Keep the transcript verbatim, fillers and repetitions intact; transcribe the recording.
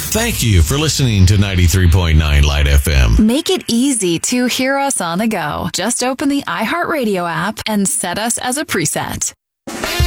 Thank you for listening to ninety-three point nine Light F M. Make it easy to hear us on the go. Just open the iHeartRadio app and set us as a preset.